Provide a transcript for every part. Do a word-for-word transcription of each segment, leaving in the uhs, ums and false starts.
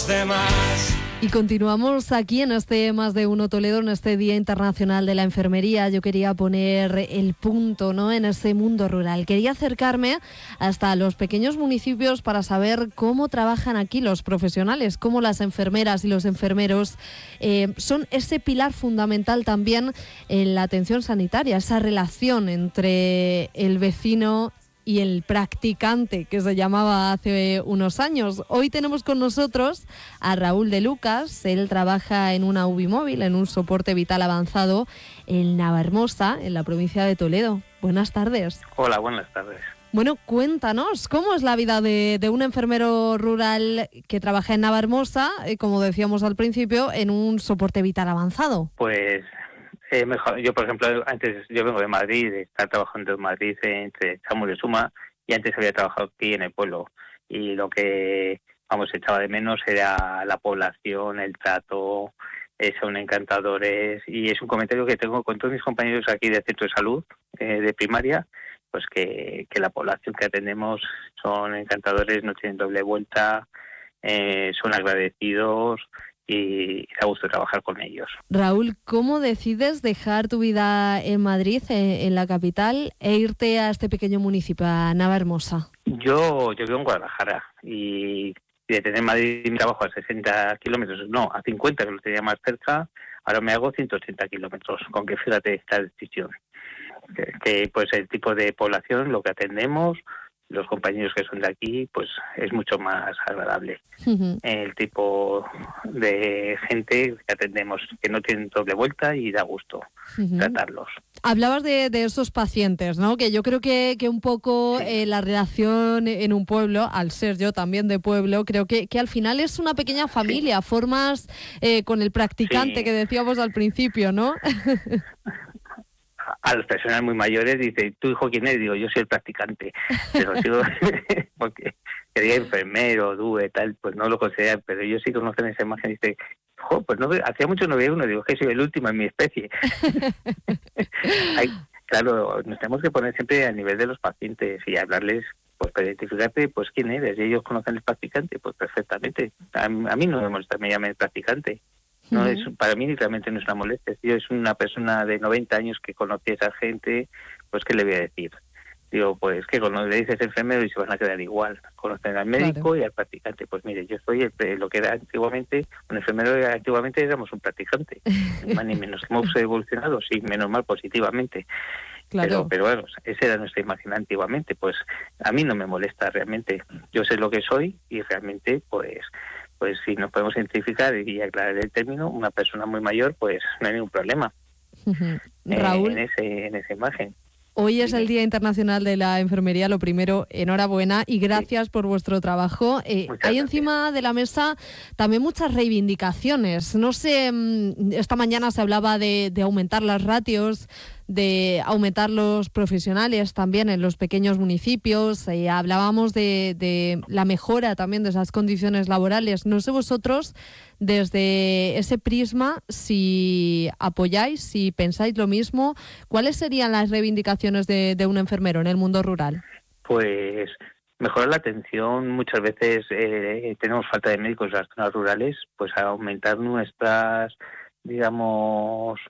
demás. Y continuamos aquí en este Más de Uno Toledo, en este Día Internacional de la Enfermería. Yo quería poner el punto, ¿no?, en ese mundo rural. Quería acercarme hasta los pequeños municipios para saber cómo trabajan aquí los profesionales, cómo las enfermeras y los enfermeros eh, son ese pilar fundamental también en la atención sanitaria, esa relación entre el vecino y el practicante, que se llamaba hace unos años. Hoy tenemos con nosotros a Raúl de Lucas. Él trabaja en una U B I móvil, en un soporte vital avanzado en Navahermosa, en la provincia de Toledo. Buenas tardes. Hola, buenas tardes. Bueno, cuéntanos, ¿cómo es la vida de, de un enfermero rural que trabaja en Navahermosa, eh, como decíamos al principio, en un soporte vital avanzado? Pues Eh, mejor. Yo, por ejemplo, antes yo vengo de Madrid, estaba trabajando en Madrid entre Samuel y Suma, y antes había trabajado aquí en el pueblo. Y lo que, vamos, echaba de menos era la población, el trato, eh, son encantadores. Y es un comentario que tengo con todos mis compañeros aquí de centro de salud, eh, de primaria, pues que, que la población que atendemos son encantadores, no tienen doble vuelta, eh, son agradecidos, y da gusto trabajar con ellos. Raúl, ¿cómo decides dejar tu vida en Madrid, en la capital, e irte a este pequeño municipio, a Navahermosa? Yo, yo vivo en Guadalajara y de tener Madrid mi trabajo a sesenta kilómetros, no, a cincuenta, que lo tenía más cerca, ahora me hago ciento ochenta kilómetros, con que fíjate esta decisión. Que, que pues el tipo de población, lo que atendemos, los compañeros que son de aquí, pues es mucho más agradable. Uh-huh. El tipo de gente que atendemos, que no tienen doble vuelta y da gusto uh-huh. tratarlos. Hablabas de, de esos pacientes, ¿no? Que yo creo que, que un poco sí. eh, la relación en un pueblo, al ser yo también de pueblo, creo que, que al final es una pequeña familia, sí. formas eh, con el practicante sí. que decíamos al principio, ¿no? A las personas muy mayores dice, ¿tu hijo quién es? Digo, yo soy el practicante. Pero digo, porque quería enfermero, due, tal, pues no lo consideran, pero ellos sí conocen esa imagen y dice, jo, pues no, hacía mucho no veía uno, digo, que soy el último en mi especie. Hay, claro, nos tenemos que poner siempre a nivel de los pacientes y hablarles, pues para identificarte, pues quién eres, y ellos conocen el practicante, pues perfectamente. A, a mí no me molesta, me llamen practicante. No es, para mí realmente no es una molestia. Yo es una persona de noventa años que conoce a esa gente, pues ¿qué le voy a decir? Digo, pues que cuando le dices enfermero y se van a quedar igual. Conocen al médico claro. y al practicante. Pues mire, yo soy el, lo que era antiguamente, un enfermero era, antiguamente éramos un practicante. Ni más ni menos. Hemos evolucionado, sí, menos mal positivamente. Claro. Pero, pero bueno, esa era nuestra imagen antiguamente. Pues a mí no me molesta realmente. Yo sé lo que soy y realmente, pues... pues si nos podemos identificar y aclarar el término, una persona muy mayor, pues no hay ningún problema. Uh-huh. Raúl, eh, en ese en esa imagen. Hoy es el Día Internacional de la Enfermería. Lo primero, enhorabuena y gracias sí. por vuestro trabajo. Eh, hay gracias. Encima de la mesa también muchas reivindicaciones. No sé, esta mañana se hablaba de, de aumentar las ratios, de aumentar los profesionales también en los pequeños municipios. Eh, hablábamos de, de la mejora también de esas condiciones laborales. No sé vosotros, desde ese prisma, si apoyáis, si pensáis lo mismo, ¿cuáles serían las reivindicaciones de, de un enfermero en el mundo rural? Pues mejorar la atención. Muchas veces eh, tenemos falta de médicos en las zonas rurales, pues a aumentar nuestras, digamos...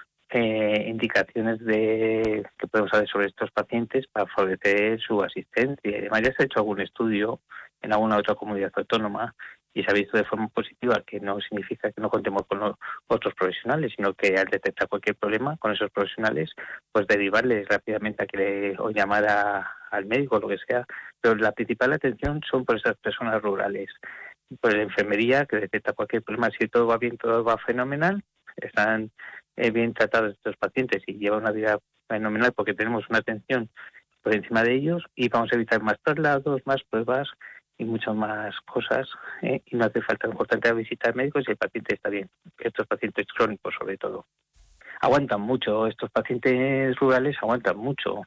Eh, indicaciones de que podemos saber sobre estos pacientes para favorecer su asistencia. Y además ya se ha hecho algún estudio en alguna otra comunidad autónoma y se ha visto de forma positiva que no significa que no contemos con los otros profesionales, sino que al detectar cualquier problema con esos profesionales, pues derivarles rápidamente a que le, o llamar a, al médico o lo que sea. Pero la principal atención son por esas personas rurales. Por la enfermería, que detecta cualquier problema, si todo va bien, todo va fenomenal, están Eh, bien tratados estos pacientes y llevan una vida fenomenal porque tenemos una atención por encima de ellos y vamos a evitar más traslados, más pruebas y muchas más cosas eh, y no hace falta importante visitar médicos y el paciente está bien. Estos pacientes crónicos sobre todo aguantan mucho, estos pacientes rurales aguantan mucho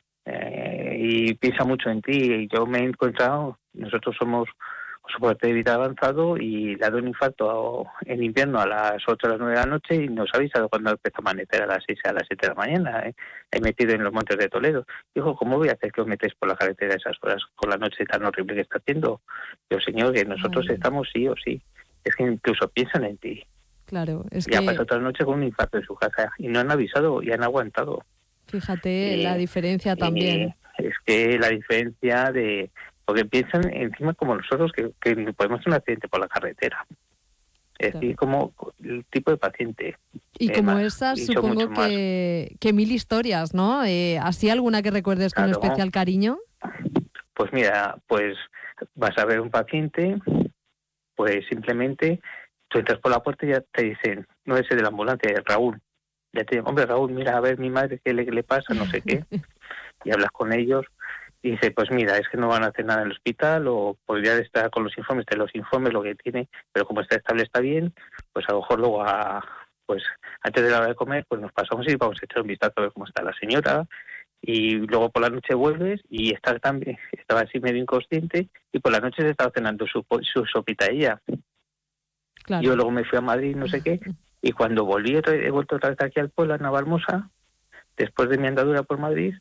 eh, y piensan mucho en ti. Y yo me he encontrado, nosotros somos soporte de vida avanzado y le ha dado un infarto en invierno a las ocho a las nueve de la noche y nos ha avisado cuando empezó a amanecer a las seis a las siete de la mañana. ¿eh? He metido en los montes de Toledo. Dijo, ¿cómo voy a hacer que os metéis por la carretera a esas horas con la noche tan horrible que está haciendo? Yo, señor, que nosotros Ay. estamos sí o sí. es que incluso piensan en ti. Claro, es y que... ha pasado otra noche con un infarto en su casa y no han avisado y han aguantado. Fíjate y, la diferencia también. Es que la diferencia de... Porque piensan encima como nosotros que, que podemos tener un accidente por la carretera. Es Claro. decir, como el tipo de paciente. Y eh, como más, esas, dicho supongo mucho más. que, que mil historias, ¿no? Eh, ¿Así alguna que recuerdes con Claro. especial cariño? Pues mira, pues vas a ver un paciente, pues simplemente tú entras por la puerta y ya te dicen, no es el de la ambulancia, es Raúl. Ya te dicen, hombre, Raúl, mira, a ver mi madre, ¿qué le, qué le pasa? No sé qué. Y hablas con ellos y dice, pues mira, es que no van a hacer nada en el hospital o podría estar con los informes, de los informes lo que tiene, pero como está estable, está bien, pues a lo mejor luego, a, pues antes de la hora de comer, pues nos pasamos y vamos a echar un vistazo a ver cómo está la señora. Y luego por la noche vuelves y está también, estaba así medio inconsciente y por la noche se estaba cenando su, su sopita ella. Claro. Yo luego me fui a Madrid, no sé qué, y cuando volví, he vuelto otra vez aquí al pueblo, a Navalmosa, después de mi andadura por Madrid,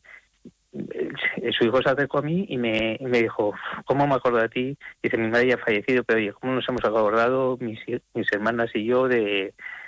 su hijo se acercó a mí y me, y me dijo, ¿cómo me acuerdo de ti? Dice, mi madre ya ha fallecido, pero oye, ¿cómo nos hemos acordado mis, mis hermanas y yo de,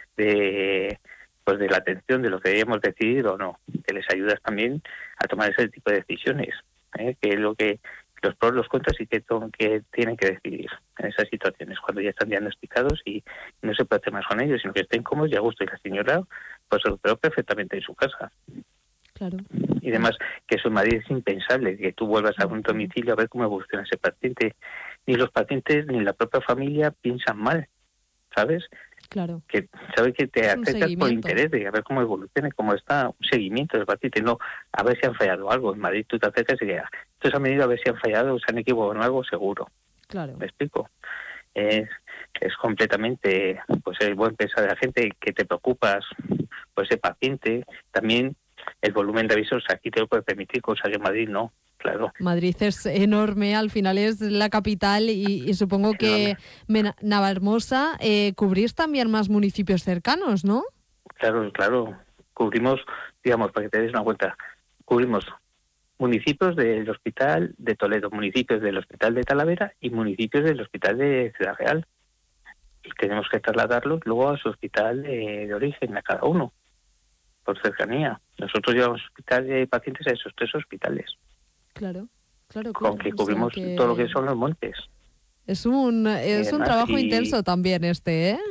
de pues de la atención, de lo que debíamos decidir o no? Que les ayudas también a tomar ese tipo de decisiones, ¿eh? Que es lo que los pros, los contras y que, que tienen que decidir en esas situaciones, cuando ya están diagnosticados y no se puede hacer más con ellos, sino que estén cómodos y a gusto. Y la señora pues se lo quedó perfectamente en su casa. Claro. Y además, que eso en Madrid es impensable, que tú vuelvas a un domicilio a ver cómo evoluciona ese paciente. Ni los pacientes ni la propia familia piensan mal, ¿sabes? Claro. Que sabes que te aceptas por interés de a ver cómo evoluciona, cómo está, un seguimiento del paciente, no a ver si han fallado algo. En Madrid tú te acercas y digas, estos han venido a ver si han fallado o se han equivocado en algo, seguro. Claro. ¿Me explico? Es, es completamente, pues el buen pensar de la gente, que te preocupas por ese paciente. También el volumen de avisos aquí te lo puede permitir, cosa que en Madrid no, claro. Madrid es enorme, al final es la capital y, y supongo que Navalmosa, eh, cubrís también más municipios cercanos, ¿no? Claro, claro. Cubrimos, digamos, para que te des una cuenta, cubrimos municipios del Hospital de Toledo, municipios del Hospital de Talavera y municipios del Hospital de Ciudad Real. Y tenemos que trasladarlos luego a su hospital de, de origen, a cada uno, por cercanía. Nosotros llevamos hospital de pacientes a esos tres hospitales. Claro, claro, claro. Con que cubrimos o sea que... todo lo que son los montes. Es un es un trabajo y... intenso también este, ¿eh?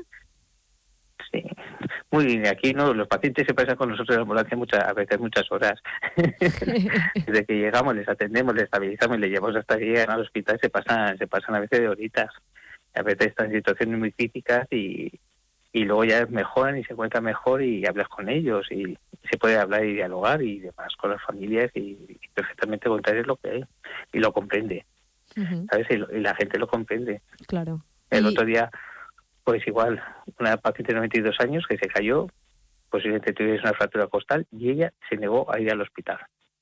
Sí. Muy bien, aquí no, los pacientes se pasan con nosotros en la ambulancia muchas, a veces muchas horas. Desde que llegamos, les atendemos, les estabilizamos y les llevamos hasta que llegan al hospital, se pasan, se pasan a veces de horitas. A veces están en situaciones muy críticas y, y luego ya mejoran y se encuentran mejor y hablas con ellos y se puede hablar y dialogar y demás con las familias y, y perfectamente contarles lo que hay y lo comprende, uh-huh. ¿Sabes? Y, lo, y la gente lo comprende. Claro. El y... otro día, pues igual, una paciente de noventa y dos años que se cayó, posiblemente tuviese una fractura costal y ella se negó a ir al hospital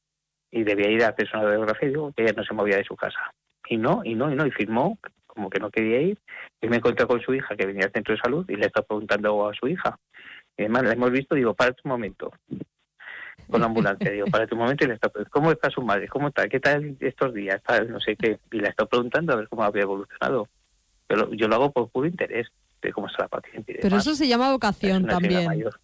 y debía ir a hacerse una radiografía y digo que ella no se movía de su casa y no, y no, y no, y firmó como que no quería ir, y me encontré con su hija que venía al centro de salud y le está preguntando a su hija. Y además la hemos visto, digo, párate un momento, con la ambulancia, digo, párate un momento y le está preguntando, ¿cómo está su madre? ¿Cómo está? ¿Qué tal estos días? Tal, no sé qué. Y le está preguntando a ver cómo había evolucionado. Yo lo, yo lo hago por puro interés de cómo está la paciente. Pero eso se llama vocación también. Mayor.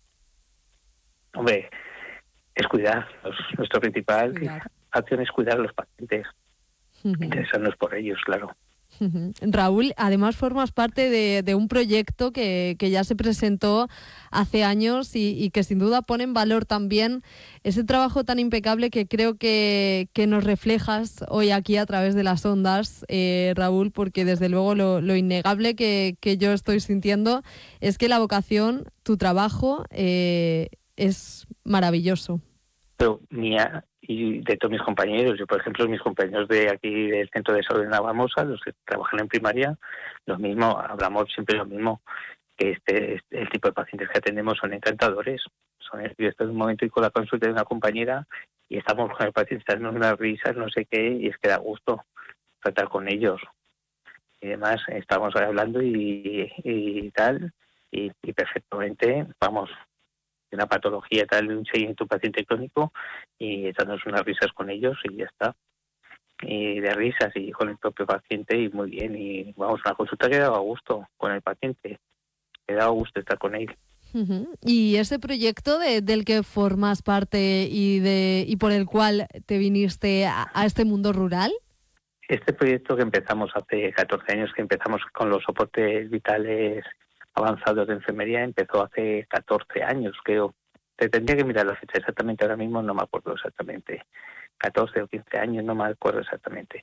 Hombre, es cuidar. Nuestro principal cuidar. acción es cuidar a los pacientes. Uh-huh. Interesarnos por ellos, claro. Raúl, además formas parte de, de un proyecto que, que ya se presentó hace años y, y que sin duda pone en valor también ese trabajo tan impecable que creo que, que nos reflejas hoy aquí a través de las ondas, eh, Raúl, porque desde luego lo, lo innegable que, que yo estoy sintiendo es que la vocación, tu trabajo, eh, es maravilloso. Pero mía y de todos mis compañeros, yo por ejemplo mis compañeros de aquí del Centro de Salud de Navalmosa, los que trabajan en primaria, lo mismo, hablamos siempre lo mismo, que este, este el tipo de pacientes que atendemos son encantadores. Son, yo estoy en un momento y con la consulta de una compañera y estamos con el paciente dando unas risas, no sé qué, y es que da gusto tratar con ellos. Y además estamos hablando y, y tal, y, y perfectamente, vamos, una patología tal, un seguimiento un paciente crónico y echándonos unas risas con ellos y ya está. y de risas y con el propio paciente y muy bien. Y vamos, una consulta que daba gusto con el paciente, que daba gusto estar con él. Uh-huh. ¿Y ese proyecto de, del que formas parte y de y por el cual te viniste a, a este mundo rural? Este proyecto que empezamos hace catorce años, que empezamos con los soportes vitales avanzados de enfermería, empezó hace catorce años, creo. Te tendría que mirar la fecha exactamente, ahora mismo no me acuerdo exactamente. catorce o quince años, no me acuerdo exactamente.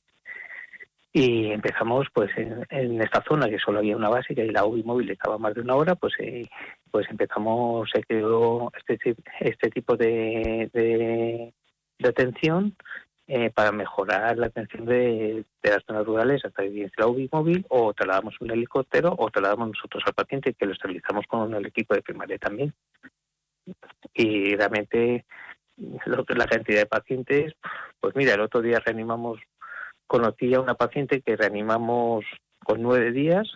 Y empezamos pues en, en esta zona que solo había una básica y la U B I móvil estaba más de una hora, pues eh, pues empezamos, se creó este, este tipo de, de, de atención eh, para mejorar la atención de, de las zonas rurales a través de la U B I móvil, o trasladamos un helicóptero o trasladamos nosotros al paciente, que lo estabilizamos con el equipo de primaria también. Y realmente lo que la cantidad de pacientes, pues mira, el otro día reanimamos, conocí a una paciente que reanimamos con nueve días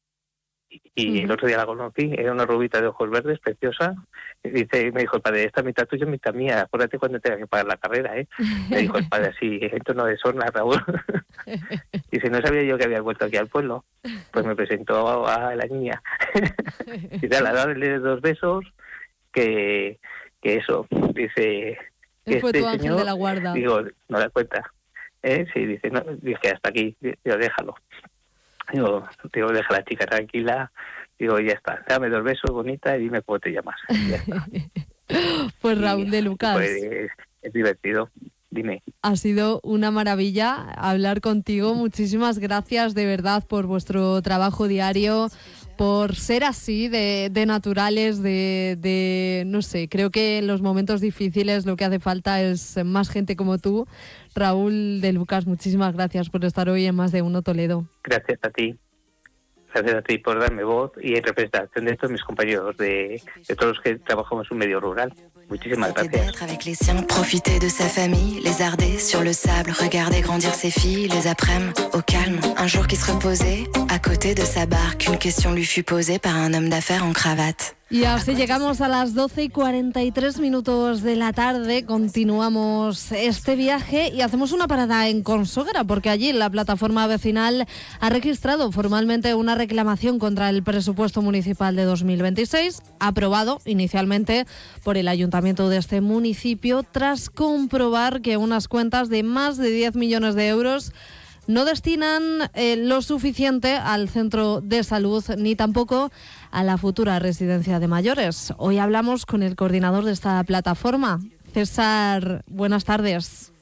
y uh-huh. el otro día la conocí, era una rubita de ojos verdes, preciosa, y dice, me dijo el padre, esta mitad tuya, mitad mía, acuérdate cuando tenga que pagar la carrera, ¿eh? Me dijo el padre así, en tono de sorna, Raúl. Dice, no sabía yo que había vuelto aquí al pueblo, pues me presentó a la niña. Dice, a la edad de dos besos, que, que eso, dice... Que fue este tu ángel señor, de la guarda. Digo, no da cuenta. ¿Eh? Sí, dice, no, dije, hasta aquí, digo, déjalo. Digo, digo, deja a la chica tranquila, digo, ya está, dame dos besos, bonita, y dime cómo te llamas. Ya está. Pues Raúl de Lucas. Pues, es, es divertido, dime. Ha sido una maravilla hablar contigo, muchísimas gracias de verdad por vuestro trabajo diario, por ser así de, de naturales, de, de, no sé, creo que en los momentos difíciles lo que hace falta es más gente como tú. Raúl de Lucas, muchísimas gracias por estar hoy en Más de Uno Toledo. Gracias a ti. Gracias a ti por darme voz y en representación de todos mis compañeros, de, de todos los que trabajamos en un medio rural. Muchísimas gracias. Avec les siens, profiter de sa famille, lézarder sur le sable, regarder grandir ses filles, les après-midi au calme, un jour qui se reposait, à côté de sa barque, une question lui fut posée par un homme d'affaires en cravate. Y así llegamos a las doce y cuarenta y tres minutos de la tarde, continuamos este viaje y hacemos una parada en Consogra, porque allí la plataforma vecinal ha registrado formalmente una reclamación contra el presupuesto municipal de dos mil veintiséis, aprobado inicialmente por el ayuntamiento de este municipio, tras comprobar que unas cuentas de más de diez millones de euros no destinan eh, lo suficiente al centro de salud ni tampoco a la futura residencia de mayores. Hoy hablamos con el coordinador de esta plataforma, César. Buenas tardes.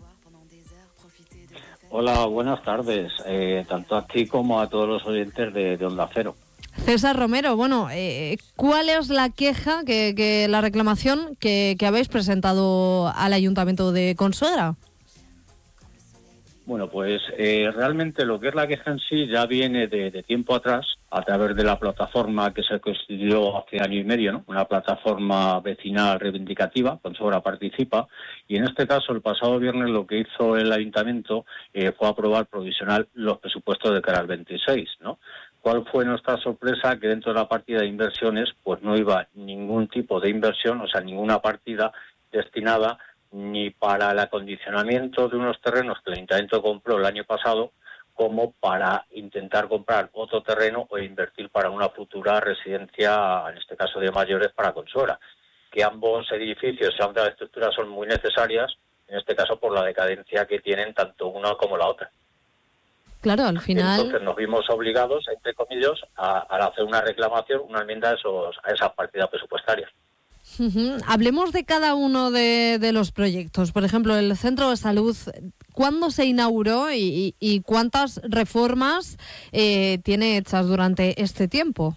Hola, buenas tardes, eh, tanto a ti como a todos los oyentes de, de Onda Cero. César Romero, bueno, eh, ¿cuál es la queja, que, que la reclamación que, que habéis presentado al Ayuntamiento de Consuegra? Bueno, pues eh, realmente lo que es la queja en sí ya viene de, de tiempo atrás, a través de la plataforma que se constituyó hace año y medio, ¿no? Una plataforma vecinal reivindicativa, Consuegra Participa, y en este caso el pasado viernes lo que hizo el Ayuntamiento eh, fue aprobar provisional los presupuestos de cara al veintiséis, ¿no? ¿Cuál fue nuestra sorpresa? Que dentro de la partida de inversiones pues no iba ningún tipo de inversión, o sea, ninguna partida destinada ni para el acondicionamiento de unos terrenos que el Ayuntamiento compró el año pasado, como para intentar comprar otro terreno o invertir para una futura residencia, en este caso de mayores, para Consuegra. Que ambos edificios y ambas estructuras son muy necesarias, en este caso por la decadencia que tienen tanto una como la otra. Claro, al final... Entonces nos vimos obligados, entre comillas, a, a hacer una reclamación, una enmienda a, esos, a esas partidas presupuestarias. Uh-huh. Hablemos de cada uno de, de los proyectos. Por ejemplo, el Centro de Salud, ¿cuándo se inauguró y, y cuántas reformas eh, tiene hechas durante este tiempo?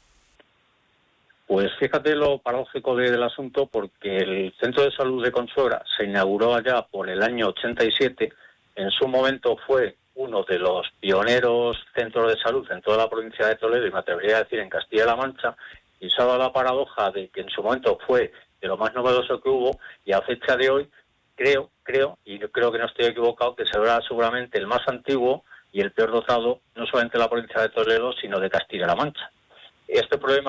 Pues fíjate lo paradójico de, del asunto, porque el Centro de Salud de Consuegra se inauguró allá por el año ochenta y siete. En su momento fue uno de los pioneros centros de salud en toda la provincia de Toledo y me atrevería a decir en Castilla-La Mancha, y se ha dado la paradoja de que en su momento fue de lo más novedoso que hubo, y a fecha de hoy creo, creo, y creo que no estoy equivocado, que será seguramente el más antiguo y el peor dotado, no solamente de la provincia de Toledo, sino de Castilla-La Mancha. Este problema